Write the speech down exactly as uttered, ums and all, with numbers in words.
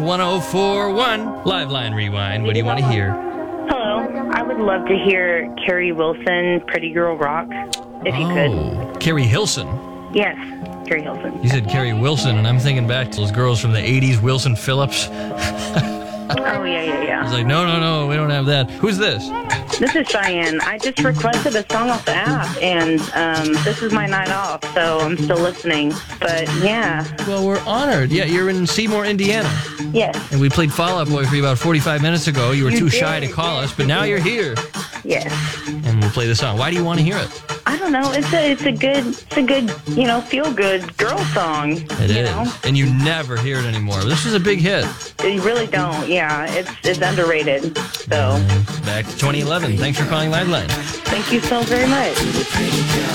one oh four one. Live Line Rewind. What do you want to hear? Hello. I would love to hear Carrie Wilson, Pretty Girl Rock, if you could. Oh, Carrie Hilson. Yes, Carrie Hilson. You said Carrie Wilson, and I'm thinking back to those girls from the eighties, Wilson Phillips. Oh, yeah, yeah, I yeah. was like, no, no, no, we don't have that. Who's this? This is Cheyenne. I just requested a song off the app, and um, this is my night off, so I'm still listening. But, yeah. Well, we're honored. Yeah, you're in Seymour, Indiana. Yes. And we played Fall Out Boy for you about forty-five minutes ago. You were You too did, shy to call us, but now you're here. Yes. And we'll play the song. Why do you want to hear it? I don't know. It's a, it's a good, it's a good, you know, feel-good girl song. It you is. know? And you never hear it anymore. This was a big hit. You really don't. Yeah, it's it's underrated. So, Back to twenty eleven. Thanks for calling Live Line. thank you so very much.